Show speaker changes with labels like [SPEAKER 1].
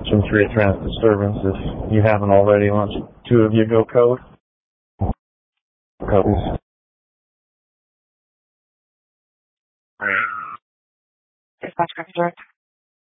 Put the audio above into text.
[SPEAKER 1] Some 3 trans disturbance. If you haven't already, why don't 2 of you go code? Codes.
[SPEAKER 2] Dispatch, Direct.